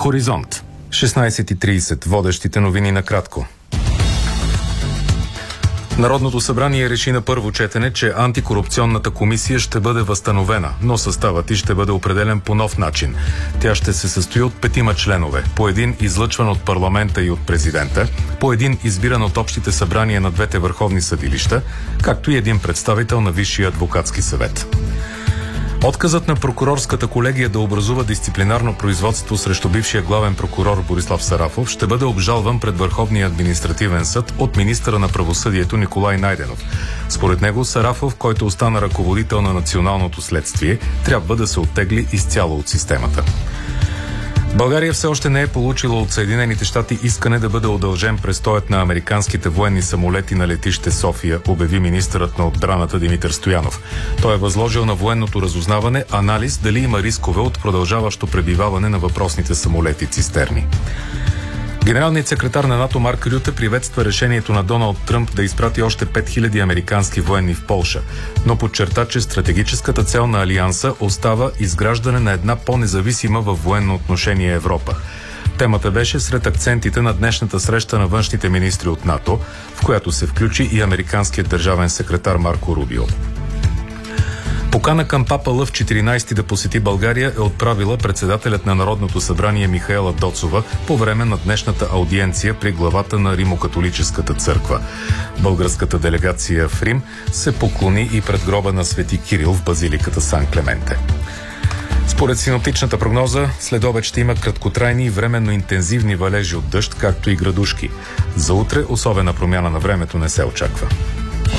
Хоризонт. 16:30. Водещите новини накратко. Народното събрание реши на първо четене, че антикорупционната комисия ще бъде възстановена, но съставът й ще бъде определен по нов начин. Тя ще се състои от 5 членове, по един излъчван от парламента и от президента, по един избиран от общите събрания на двете върховни съдилища, както и един представител на Висшия адвокатски съвет. Отказът на прокурорската колегия да образува дисциплинарно производство срещу бившия главен прокурор Борислав Сарафов ще бъде обжалван пред Върховния административен съд от министъра на правосъдието Николай Найденов. Според него Сарафов, който остана ръководител на националното следствие, трябва да се оттегли изцяло от системата. България все още не е получила от Съединените щати искане да бъде удължен престоят на американските военни самолети на летище София, обяви министърът на отбраната Димитър Стоянов. Той е възложил на военното разузнаване анализ дали има рискове от продължаващо пребиваване на въпросните самолети цистерни. Генералният секретар на НАТО Марк Рюте приветства решението на Доналд Тръмп да изпрати още 5000 американски военни в Полша, но подчерта, че стратегическата цел на Алианса остава изграждане на една по-независима във военно отношение Европа. Темата беше сред акцентите на днешната среща на външните министри от НАТО, в която се включи и американският държавен секретар Марко Рубио. Покана към папа Лъв 14 да посети България е отправила председателят на Народното събрание Михаела Доцова по време на днешната аудиенция при главата на Римокатолическата църква. Българската делегация в Рим се поклони и пред гроба на Свети Кирил в базиликата Сан Клементе. Според синоптичната прогноза, след обед ще има краткотрайни и временно интензивни валежи от дъжд, както и градушки. За утре особена промяна на времето не се очаква.